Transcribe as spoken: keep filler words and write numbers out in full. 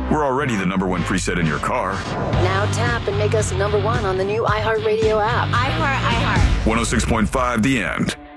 We're already the number one preset in your car. Now tap and make us number one on the new iHeartRadio app. iHeart, iHeart. one oh six point five The End.